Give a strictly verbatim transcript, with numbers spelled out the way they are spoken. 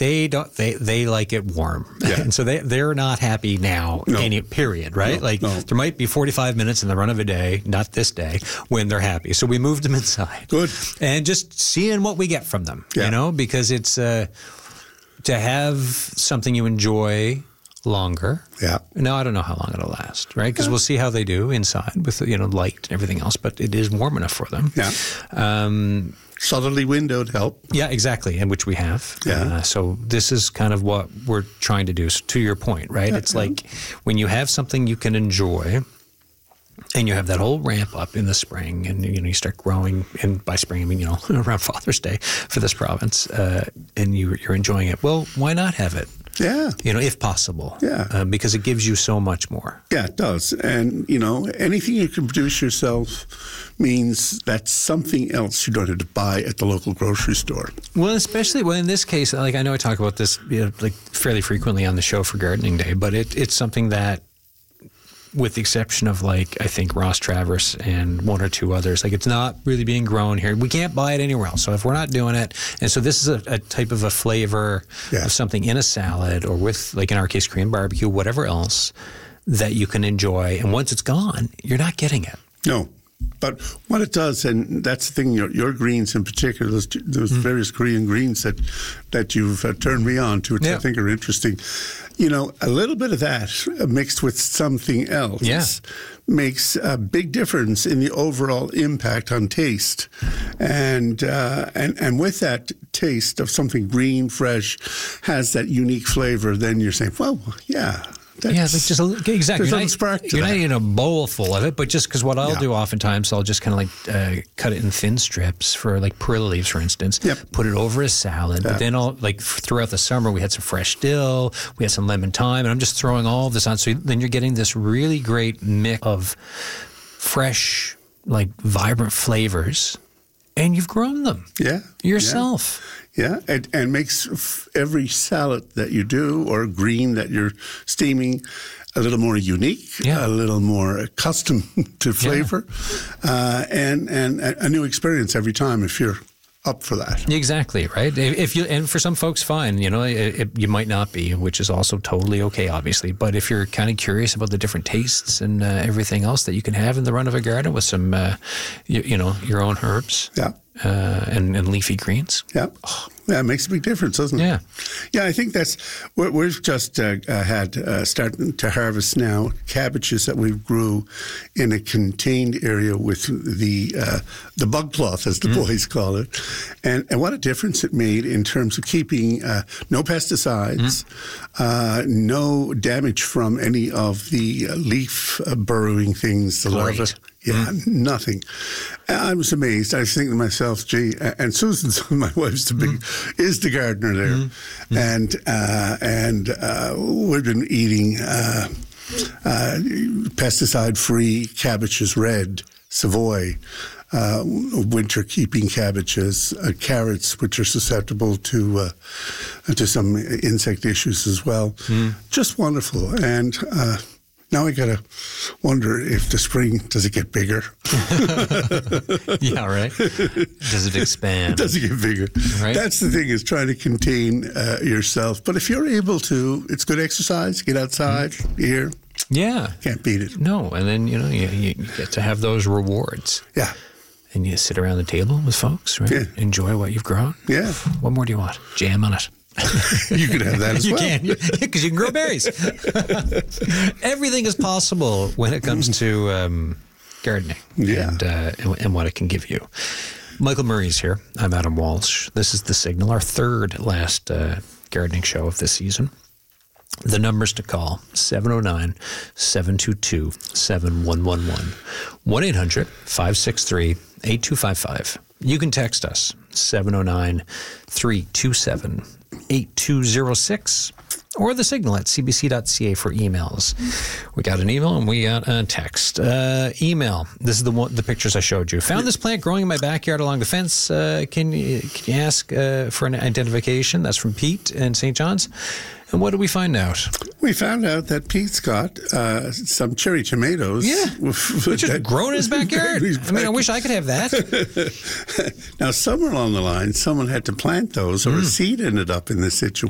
they don't. They they like it warm, Yeah. and so they they're not happy now. No. Any period, right? No, like no. there might be forty-five minutes in the run of a day, not this day, when they're happy. So we moved them inside. Good. And just seeing what we get from them, Yeah. you know, because it's uh, to have something you enjoy longer. Yeah. Now, I don't know how long it'll last, right? Because we'll see how they do inside with, you know, light and everything else, but it is warm enough for them. Yeah. Um, Southerly windowed help. yeah, exactly, and which we have. Yeah. Uh, so this is kind of what we're trying to do. So to your point, right? Yeah, it's yeah. like when you have something you can enjoy, and you have that whole ramp up in the spring, and you know you start growing. And by spring, I mean you know around Father's Day for this province, uh, and you, you're enjoying it. Well, why not have it? Yeah. You know, if possible. Yeah. Uh, because it gives you so much more. Yeah, it does. And, you know, anything you can produce yourself means that's something else you don't have to buy at the local grocery store. Well, especially well in this case, like I know I talk about this you know, like fairly frequently on the show for Gardening Day, but it, it's something that, with the exception of like I think Ross Traverse and one or two others, like it's not really being grown here. We can't buy it anywhere else. So if we're not doing it, and so this is a, a type of a flavor Yeah. of something in a salad or with, like in our case, Korean barbecue, whatever else that you can enjoy. And once it's gone, you're not getting it. No. But what it does, and that's the thing, your, your greens in particular, those, those Mm. various Korean greens that that you've uh, turned me on to, which Yeah. I think are interesting. You know, a little bit of that uh, mixed with something else Yeah. makes a big difference in the overall impact on taste. And, uh, and, and with that taste of something green, fresh, has that unique flavor, then you're saying, well, yeah. That's, Yeah, like just a, little- exactly. There's a You're little not, spark to you're not that. eating a bowl full of it, but just because what I'll Yeah. do oftentimes, I'll just kind of like uh, cut it in thin strips for like perilla leaves, for instance. Yep. Put it over a salad. Yeah. But then I'll like throughout the summer, we had some fresh dill, we had some lemon thyme, and I'm just throwing all of this on. So then you're getting this really great mix of fresh, like vibrant flavors, and you've grown them Yeah. yourself. Yeah, and, and makes f- every salad that you do or green that you're steaming a little more unique, Yeah. a little more accustomed to flavor, uh, and and a a new experience every time if you're up for that. Exactly, right? If if you and for some folks, fine. You know, it, it, you might not be, which is also totally okay, obviously. But if you're kind of curious about the different tastes and uh, everything else that you can have in the run of a garden with some, uh, you, you know, your own herbs Yeah, uh, and, and leafy greens. yeah, yeah. It makes a big difference, doesn't it? Yeah. Yeah, I think that's we're, we've just uh, uh, had uh, starting to harvest now cabbages that we grew in a contained area with the uh, the bug cloth, as the Mm. boys call it, and and what a difference it made in terms of keeping uh, no pesticides, Mm. uh, no damage from any of the uh, leaf uh, burrowing things, the Great. larvae. Yeah, nothing. I was amazed. I was thinking to myself, gee, and Susan's, my wife's the big, is the gardener there. And uh, and uh, we've been eating uh, uh, pesticide-free cabbages, red, Savoy, uh, winter-keeping cabbages, uh, carrots, which are susceptible to uh, to some insect issues as well. Just wonderful. And uh, now I gotta wonder if the spring, does it get bigger? Yeah, right. Does it expand? Does it get bigger? Right. That's the thing, is trying to contain uh, yourself. But if you're able to, it's good exercise. Get outside, here, Yeah. can't beat it. No, and then you know you, you get to have those rewards, Yeah, and you sit around the table with folks, right? Yeah. Enjoy what you've grown. yeah. What more do you want? Jam on it. You can have that as you well. can, because you can grow berries. Everything is possible when it comes to um, gardening Yeah. and, uh, and and what it can give you. Michael Murray's here. I'm Adam Walsh. This is The Signal, our third last uh, gardening show of this season. The numbers to call, seven oh nine, seven two two, seven one one one, one eight hundred, five six three, eight two five five. You can text us, seven oh nine, three two seven, eight two oh six, or the signal at c b c dot c a for emails. We got an email and we got a text. Uh, email, this is the one, the pictures I showed you. Found this plant growing in my backyard along the fence. Uh, can, you, can you ask uh, for an identification? That's from Pete in Saint John's. And what did we find out? We found out that Pete's got uh, some cherry tomatoes. Yeah. Which Just grown in his backyard. I mean, I wish I could have that. Now, somewhere along the line, someone had to plant those, or a seed ended up in this situation.